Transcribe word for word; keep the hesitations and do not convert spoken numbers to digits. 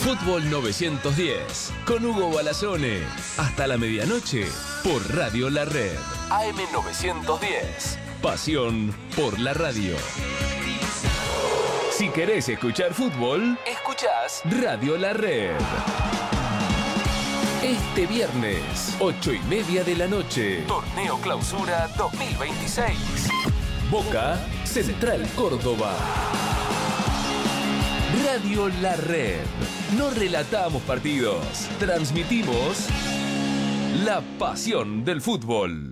Fútbol novecientos diez, con Hugo Balazone. Hasta la medianoche, por Radio La Red. A M novecientos diez. Pasión por la radio. Si querés escuchar fútbol, escuchás Radio La Red. Este viernes, ocho y media de la noche. Torneo Clausura dos mil veintiséis. Boca, Central Córdoba. Radio La Red. No relatamos partidos, transmitimos la pasión del fútbol.